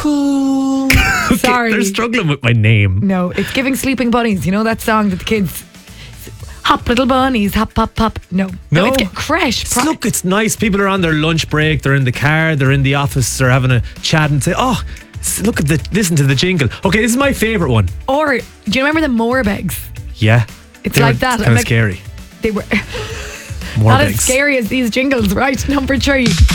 cool. Sorry. They're struggling with my name. No, it's giving Sleeping Bunnies. You know that song that the kids... Hop little bunnies, hop, hop, hop. No. No. It's Crash. Look, it's nice. People are on their lunch break. They're in the car. They're in the office. They're having a chat and say, "Oh, look at listen to the jingle." Okay, this is my favourite one. Or, do you remember the Morbegs? Yeah. It's like that. Kind of scary. They were More not as scary as these jingles, right? Number 3.